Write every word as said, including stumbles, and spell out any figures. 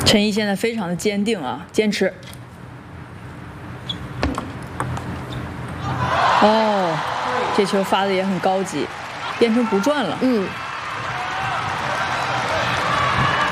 陈毅现在非常的坚定啊，坚持。哦，这球发的也很高级，变成不转了。 嗯。